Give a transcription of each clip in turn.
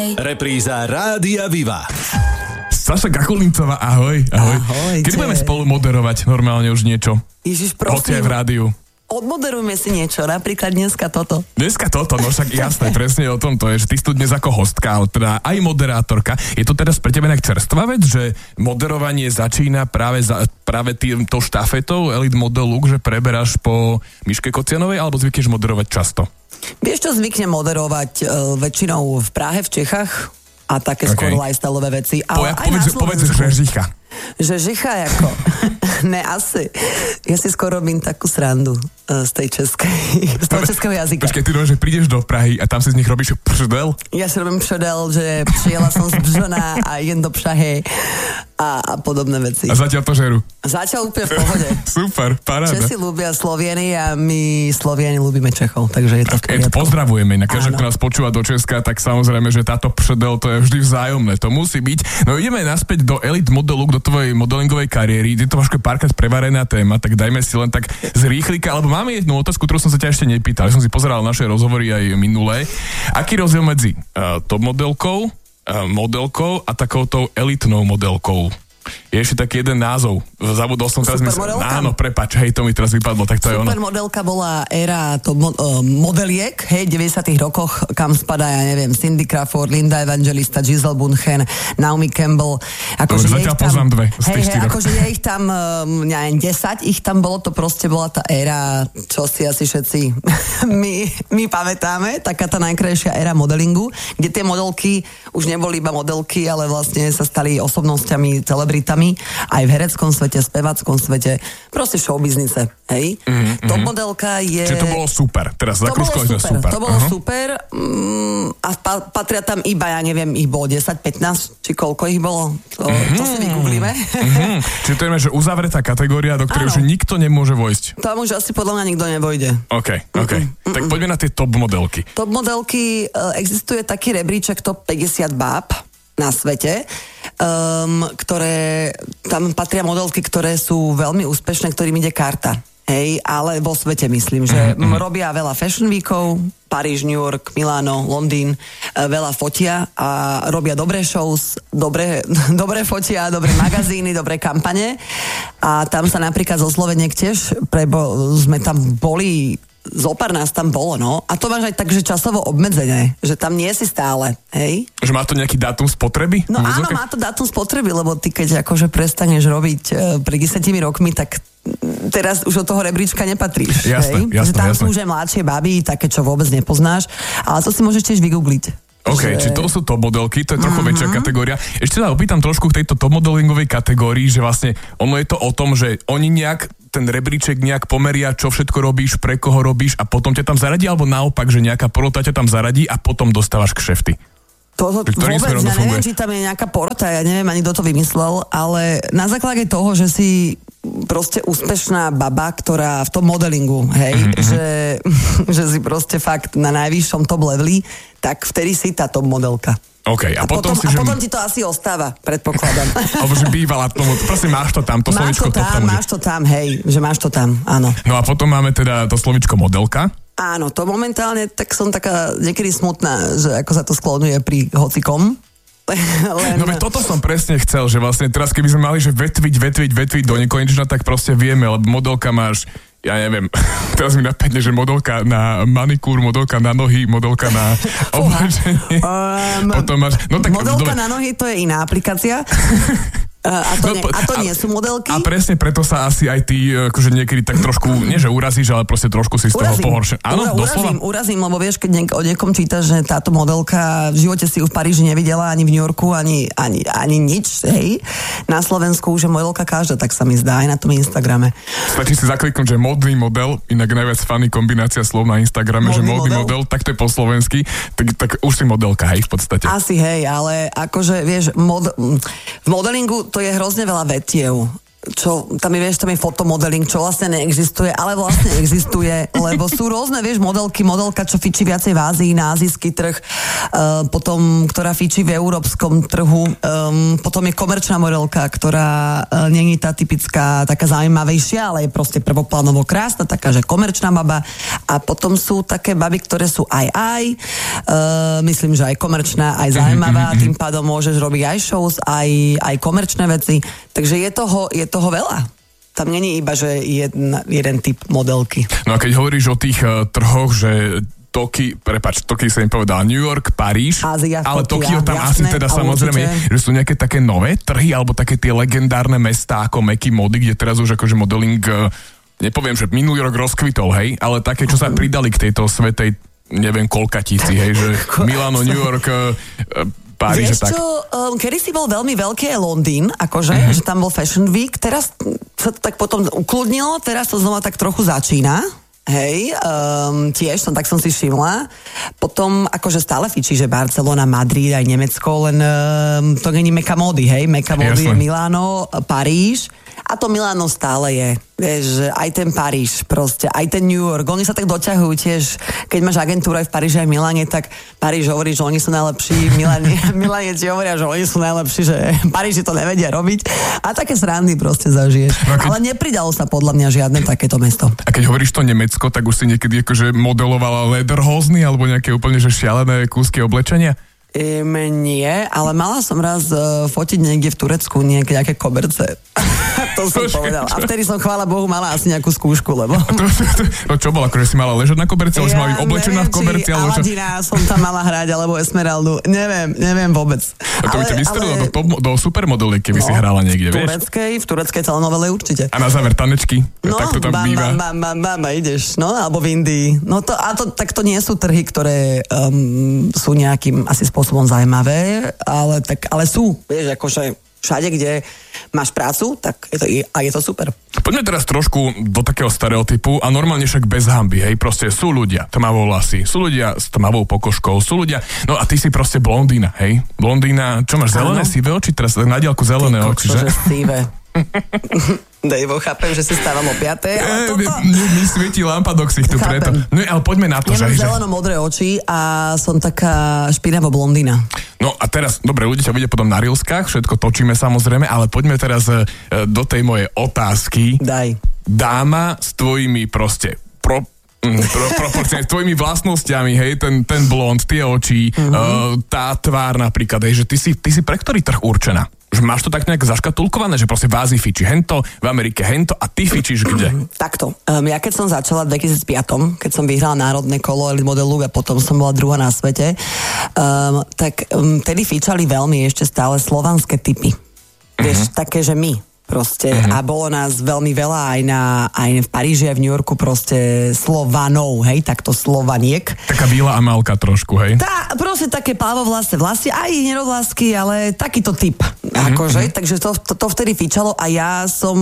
Repríza Rádia Viva. Saša Gachulincová, ahoj. Kedy budeme spolu moderovať normálne už niečo? Ježiš, prosím. Hoci aj v rádiu. Odmoderujme si niečo, napríklad dneska toto. No však jasné, presne o tom to je, že ty si tu dnes ako hostka, ale teda aj moderátorka. Je to teraz pre teba nejak čerstvá vec, že moderovanie začína práve týmto štafetou Elite Model Look, že preberáš po Miške Kocianovej, alebo zvykneš moderovať často? Vieš čo, zvyknem moderovať väčšinou v Prahe, v Čechách a také skôr lifestyleové veci. Ale povedz, že Žicha. Že Žicha ako... Ne, asi. Ja si skôr robím takú srandu z tej z toho českého jazyka. Počkej, ty že prídeš do Prahy a tam si z nich robíš prdel? Ja si robím prdel, že přijela som z Bžona a idem do Prahy a podobné veci. A zatiaľ to žerú? Zatiaľ úplne v pohode. Super, paráda. Česi ľúbia Slovieny a my Slovieni ľúbime Čechov, takže je to v poriadku. Pozdravujeme, inak každý, kto nás počúva do Česka, tak samozrejme, že táto prdel to je vždy vzájomné, to musí byť. No ideme naspäť do Elite Model Look, do tvojej modelingovej kariéry. Je to trošku párkrát prevarená téma, tak dajme si len tak z rýchlika, alebo máme jednu otázku, ktorú som sa ťa ešte nepýtal. Som si pozeral naše rozhovory aj minulé. Aký rozdiel medzi top modelkou a takouto elitnou modelkou? Je ešte taký jeden názov. Zabudol som teraz Supermodelka? Áno, prepáč, hej, to mi teraz vypadlo, tak to je ono. Supermodelka bola éra modeliek, hej, v 90. rokoch, kam spadá, ja neviem, Cindy Crawford, Linda Evangelista, Giselle Bündchen, Naomi Campbell. Akože zatiaľ poznám dve z tých štyroch. Akože je ich tam, neviem, 10 ich tam bolo, to proste bola tá éra, čo si asi všetci my pamätáme, taká tá najkrajšia éra modelingu, kde tie modelky už neboli iba modelky, ale vlastne sa stali osobnosťami, celebritami, aj v hereckom svete, speváckom svete, proste showbiznise, hej. Top modelka je... Čiže to bolo super, teraz zakrúškovali sme super. To bolo super a patria tam iba, ja neviem, ich bolo 10-15, či koľko ich bolo, to si vygooglíme. Čiže to je, že uzavretá kategória, do ktorej už nikto nemôže vojsť. Tam už asi podľa mňa nikto nevojde. OK. Tak poďme na tie top modelky. Top modelky, existuje taký rebríček top 50 báb na svete, ktoré, tam patria modelky, ktoré sú veľmi úspešné, ktorým ide karta. Hej, ale vo svete myslím, že robia veľa fashion weekov, Paríž, New York, Miláno, Londýn, veľa fotia a robia dobré shows, dobré fotia, dobré magazíny, dobré kampane a tam sa napríklad zo Sloveniek tiež sme tam boli, zopár nás tam bolo, no. A to máš aj tak, že časovo obmedzené, že tam nie si stále, hej? Že má to nejaký dátum spotreby? No áno, má to dátum spotreby, lebo ty keď akože prestaneš robiť pred 10 rokmi, tak teraz už od toho rebríčka nepatríš. Jasné. Že tam sú už mladšie baby, také, čo vôbec nepoznáš, ale to si môžeš tiež vygoogliť. OK, čiže to sú top modelky, to je trochu väčšia kategória. Ešte sa opýtam trošku k tejto top modelingovej kategórii, že vlastne ono je to o tom, že oni nejak ten rebríček nejak pomeria, čo všetko robíš, pre koho robíš a potom ťa tam zaradí, alebo naopak, že nejaká porota ťa tam zaradí a potom dostávaš kšefty. To vôbec, ja neviem, či tam je nejaká porota, ja neviem ani kto to vymyslel, ale na základe toho, že si proste úspešná baba, ktorá v tom modelingu, hej, že si proste fakt na najvyššom top leveli, tak vtedy si tá top modelka. OK, a potom ti to asi ostáva, predpokladám. Alebo že bývala tomu, prosím, máš to tam, to slovičko top tam. Máš to tam, hej, že máš to tam, áno. No a potom máme teda to slovičko modelka. Áno, to momentálne, tak som taká niekedy smutná, že ako sa to sklonuje pri hocikom. No veď toto som presne chcel, že vlastne teraz keby sme mali, že vetviť do nekonečna, tak proste vieme, lebo modelka máš, ja neviem, teraz mi napadne, že modelka na manikúr, modelka na nohy, modelka na oblečenie. Potom máš... No, tak, modelka na nohy, to je iná aplikácia. A to nie sú modelky. A presne preto sa asi aj ty akože niekedy tak trošku, nie že urazíš, ale proste trošku si z toho pohoršen. Áno, doslova? Urazím, lebo vieš, keď o niekom čítaš, že táto modelka v živote si ju v Paríži nevidela, ani v New Yorku, ani nič, hej. Na Slovensku už je modelka každá, tak sa mi zdá aj na tom Instagrame. Stačí si zakliknúť, že modný model, inak najviac funny kombinácia slov na Instagrame, modný že modný model, tak to je po slovensky, tak už si modelka, hej, v podstate. Asi, hej, ale akože, vieš, v modelingu to je hrozne veľa vetiev. tam je fotomodeling, čo vlastne neexistuje, ale vlastne existuje, lebo sú rôzne, vieš, modelka, čo fičí viacej v Ázii, na azijský trh, potom, ktorá fičí v európskom trhu, potom je komerčná modelka, ktorá nie je tá typická, taká zaujímavejšia, ale je proste prvoplánovo krásna, taká, že komerčná baba, a potom sú také baby, ktoré sú aj, myslím, že aj komerčná, aj zaujímavá, tým pádom môžeš robiť aj shows, aj komerčné veci, takže je toho veľa. Tam není iba, že jeden typ modelky. No a keď hovoríš o tých trhoch, že Tokio sa im povedal New York, Paríž, Ázia, ale Tokio, Tokio tam jasné, asi teda samozrejme, že sú nejaké také nové trhy, alebo také tie legendárne mestá ako Meky Mody, kde teraz už akože modeling, nepoviem, že minulý rok rozkvitol, hej, ale také, čo sa pridali k tejto svetej, neviem koľkatíci, hej, že Milano, New York, Paríž, vieš čo, kedy si bol veľmi veľký aj Londýn, akože, že tam bol Fashion Week, teraz sa to tak potom ukludnilo, teraz to znova tak trochu začína, hej, tiež som si všimla, potom akože stále fičí, že Barcelona, Madrid, aj Nemecko, len to není Meka Mody, hej, Meka Mody je Milano, Paríž, a to Milano stále je. Vieš, že aj ten Paríž proste, aj ten New York, oni sa tak doťahujú tiež, keď máš agentúru aj v Paríži aj v Miláne, tak Paríž hovorí, že oni sú najlepší, Miláne ti hovoria, že oni sú najlepší, že Paríži to nevedia robiť a také srandy proste zažiješ. No ale nepridalo sa podľa mňa žiadne takéto mesto. A keď hovoríš to Nemecko, tak už si niekedy akože modelovala lederhozny alebo nejaké úplne že šialené kúsky oblečenia? Nie, ale mala som raz fotiť niekde v Turecku nejaké koberce. To som povedala. A vtedy som, chvála Bohu, mala asi nejakú skúšku, lebo... No čo bolo, akože si mala ležať na koberci, alebo si mala oblečená v koberci, alebo čo? Aladina som tam mala hrať, alebo Esmeraldu. Neviem vôbec. A to by ťa vystrelilo do supermodeliek, keby si hrala niekde, vieš? V tureckej telenovele určite. A na záver tanečky, tak to tam býva. Bam, ideš, no, alebo v Indii. No to tak to nie sú trhy, ktoré sú nejakým asi spôsobom zaujímavé, ale sú, vieš, akože všade, kde máš prácu, tak je to super. Poďme teraz trošku do takého stereotypu a normálne však bez hanby, hej, proste sú ľudia tmavovlasí, sú ľudia s tmavou pokožkou, sú ľudia, no a ty si proste blondína, hej, blondína, čo máš, zelené, sivé oči, teraz na diaľku zelené oči, že? Sivé. Dejvo, chápem, že si stávam o 5:00, ale toto... Mi svieti lampa do ksichtu, preto. No ale poďme na to, že... Ja mám zeleno-modré oči a som taká špinavo blondína. No a teraz, dobre, ľudia ťa vidia potom na reelskách, všetko točíme samozrejme, ale poďme teraz do tej mojej otázky. Daj. Dáma s tvojimi proste proporčne, s tvojimi vlastnosťami, hej, ten blond, tie oči, tá tvár napríklad, hej, že ty si pre ktorý trh určená? Že máš to tak nejak zaškatulkované, že proste v Ázii fičí hento, v Amerike hento a ty fičíš kde? Takto. Ja keď som začala v 2005, keď som vyhrala národné kolo Elite Model Look a potom som bola druhá na svete, tak tedy fičali veľmi ešte stále slovanské typy. Vieš, také, že my proste. A bolo nás veľmi veľa aj v Paríži a v New Yorku proste Slovanov, hej, takto Slovaniek. Taká Víla Amalka trošku, hej? Proste také plavovlasé vlasy, aj nerovlasky, ale takýto typ. Akože, takže to vtedy fičalo a ja som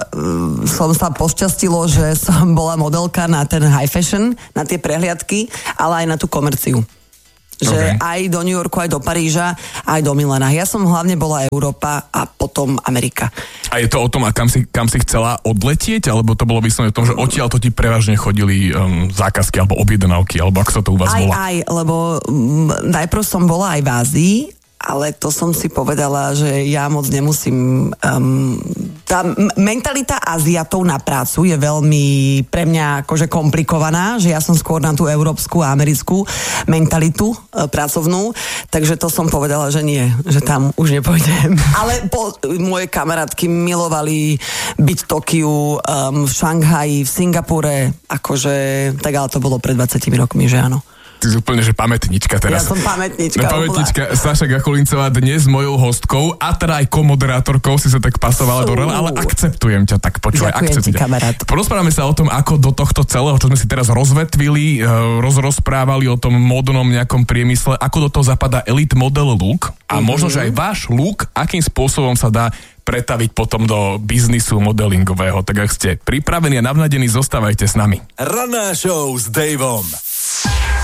sa pošťastilo, že som bola modelka na ten high fashion, na tie prehliadky, ale aj na tú komerciu. Že aj do New Yorku, aj do Paríža, aj do Milana. Ja som hlavne bola Európa a potom Amerika. A je to o tom, a kam si chcela odletieť? Alebo to bolo vyslovene o tom, že odtiaľ to ti prevažne chodili zákazky alebo objednávky? Alebo ako sa to u vás volá? Aj, lebo najprv som bola aj v Ázii, ale to som si povedala, že ja moc nemusím... Tá mentalita Aziatov na prácu je veľmi pre mňa akože komplikovaná, že ja som skôr na tú európsku a americkú mentalitu pracovnú, takže to som povedala, že nie, že tam už nepôjdem. Ale moje kamarátky milovali byť v Tokiu, v Šanghaji, v Singapúre, akože, tak ale to bolo pred 20 rokmi, že áno. Ty si úplne, že pamätnička teraz. Ja som pamätnička. Pamätnička Saša Gachulincová dnes mojou hostkou a teda aj komoderátorkou si sa tak pasovala do role, ale akceptujem ťa, tak počúvaj. Ďakujem ti, kamarát. Porozprávame sa o tom, ako do tohto celého, čo sme si teraz rozvetvili, rozprávali o tom módnom nejakom priemysle, ako do toho zapadá Elite Model Look a možno, že aj váš look, akým spôsobom sa dá pretaviť potom do biznisu modelingového. Tak ak ste pripravení a navnadení, zostávajte s nami. Ranná show s Davom.